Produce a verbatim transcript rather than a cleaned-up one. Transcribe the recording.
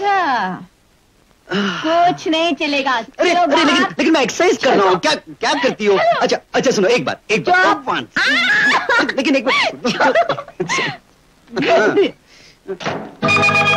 अच्छा, कुछ नहीं चलेगा। अरे, अरे लेकिन, लेकिन मैं एक्सरसाइज कर रहा हूँ। क्या क्या करती हो? अच्छा अच्छा सुनो, एक बात एक बात लेकिन एक बात